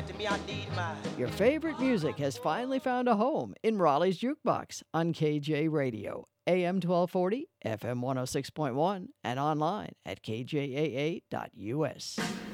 that me I need mine. Your favorite music has finally found a home in Raleigh's Jukebox on KJ Radio, AM 1240, FM 106.1, and online at kjaa.us.